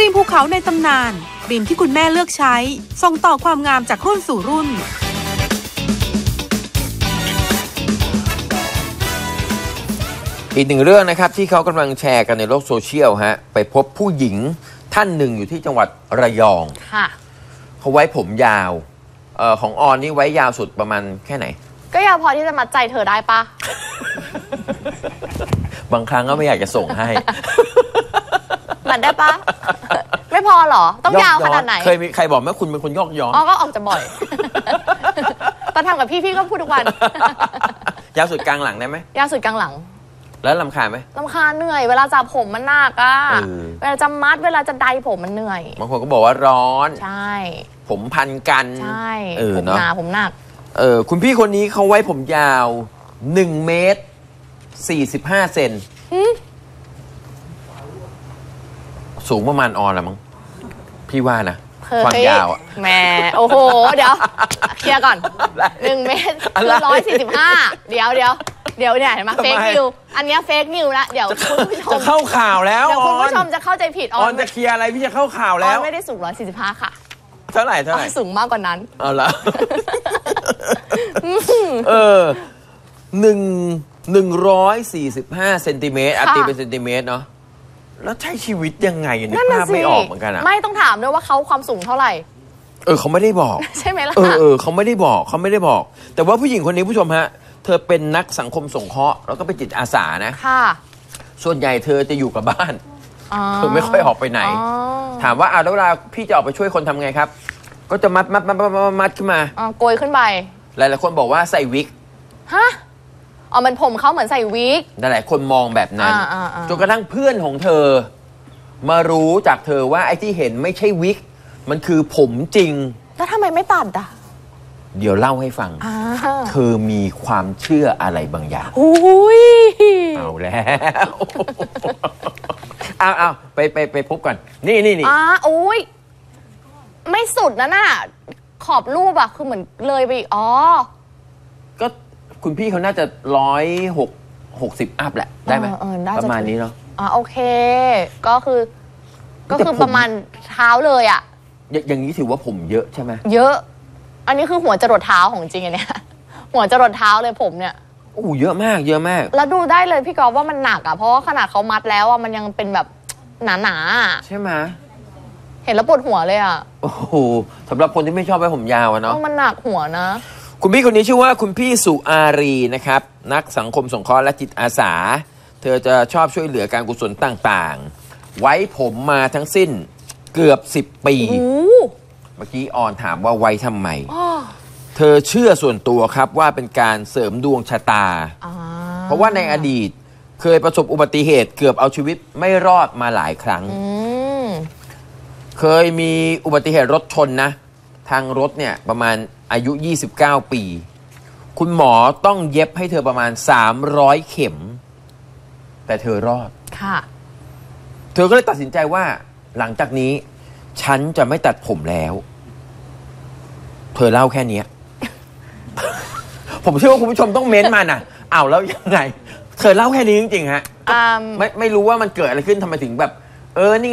มภูเขาในตำนานครีมที่คุณแม่เลือกใช้ส่งต่อความงามจากรุ่นสู่รุ่นอีกหนึ่งเรื่องนะครับที่เขากำลังแชร์กันในโลกโซเชียลฮะไปพบผู้หญิงท่านหนึ่งอยู่ที่จังหวัดระยองค่ะเขาไว้ผมยาวของออนนี่ไว้ยาวสุดประมาณแค่ไหนก็ยาวพอที่จะมัดใจเธอได้ปะบางครั้งก็ไม่อยากจะส่งให้มันได้ปะ ไม่พอหรอต้องยาวขนาดไหนเคยมีใครบอกไหมคุณเป็นคนยอกย้อนอ๋อก็ออกจะบ่อย ตอนทำกับพี่ก็พูดทุกวันยาวสุดกลางหลังได้ไหมยาวสุดกลางหลังแล้วรำคาญไหมรำคาญเหนื่อยเวลาจับผมมันหนักอ่ะเวลาจะมัดเวลาจะไดผมมันเหนื่อยบางคนก็บอกว่าร้อนใช่ผมพันกันใช่ผมหนาผมหนักคุณพี่คนนี้เขาไว้ผมยาว1 เมตร 45 เซนสูงประมาณออนละมั้งพี่ว่านะความยาวอ่ะแหมโอ้โหเดี๋ยวเคลียร์ก่อน1 เมตรคือ145เดี๋ยวเนี่ยเห็นไหมเฟกนิวอันนี้เฟกนิวละเดี๋ยวคุณผู้ชมจะเข้าข่าวแล้วเดี๋ยวคุณผู้ชมจะเข้าใจผิดออนจะเคลียร์อะไรพี่จะเข้าข่าวแล้วไม่ได้สูง145ค่ะเท่าไหร่สูงมากกว่านั้นเอาละ145 เซนติเมตรตีเป็นเซนติเมตรเนาะแล้วใช้ชีวิตยังไงนึกภาพไม่ออกเหมือนกันอ่ะไม่ต้องถามด้วยว่าเขาความสูงเท่าไหร่เขาไม่ได้บอกใช่ไหมล่ะเขาไม่ได้บอกแต่ว่าผู้หญิงคนนี้ผู้ชมฮะเธอเป็นนักสังคมสงเคราะห์แล้วก็เป็นจิตอาสานะค่ะส่วนใหญ่เธอจะอยู่กับบ้านเธอไม่ค่อยออกไปไหนถามว่าแล้วเวลาพี่จะออกไปช่วยคนทำไงครับก็จะมัดขึ้นมาโกยขึ้นไปหลายคนบอกว่าใส่วิกฮะมันผมเขาเหมือนใส่วิกหลายคนมองแบบนั้นจนกระทั่งเพื่อนของเธอมารู้จากเธอว่าไอ้ที่เห็นไม่ใช่วิกมันคือผมจริงแล้วทำไมไม่ตัดอ่ะเดี๋ยวเล่าให้ฟังเธอมีความเชื่ออะไรบางอย่างเอาแล้วเอาไปพบก่อนนี่โอ้ยไม่สุดนะน่ะขอบรูปอะคือเหมือนเลยไปก็คุณพี่เขาน่าจะ160 อัพแหละได้ไหมประมาณนี้เนาะโอเคก็คือประมาณเท้าเลยอะอย่างนี้ถือว่าผมเยอะใช่ไหมเยอะอันนี้คือหัวจรดเท้าของจริงเนี่ยหัวจรดเท้าเลยผมเนี่ยเยอะมากแล้วดูได้เลยพี่กอล์ฟว่ามันหนักอะเพราะว่าขนาดเขามัดแล้วอะมันยังเป็นแบบหนาใช่ไหมเห็นแล้วปวดหัวเลยอะโอ้โหสำหรับคนที่ไม่ชอบไว้ผมยาวเนาะมันหนักหัวนะคุณพี่คนนี้ชื่อว่าคุณพี่สุอารีนะครับนักสังคมสงเคราะห์และจิตอาสาเธอจะชอบช่วยเหลือการกุศลต่างๆไว้ผมมาทั้งสิ้นเกือบ10 ปีเมื่อกี้ออนถามว่าไว้ทำไมเธอเชื่อส่วนตัวครับว่าเป็นการเสริมดวงชะตาเพราะว่าในอดีตเคยประสบอุบัติเหตุเกือบเอาชีวิตไม่รอดมาหลายครั้งเคยมีอุบัติเหตุรถชนนะทางรถเนี่ยประมาณอายุ29 ปีคุณหมอต้องเย็บให้เธอประมาณ300 เข็มแต่เธอรอดค่ะเธอก็เลยตัดสินใจว่าหลังจากนี้ฉันจะไม่ตัดผมแล้วเธอเล่าแค่นี้ ผมเชื่อว่าคุณผู้ชมต้องเม้นต์มาน่ะแล้วยังไงเธอเล่าแค่นี้จริงๆฮะไม่รู้ว่ามันเกิดอะไรขึ้นทำไมถึงแบบนี่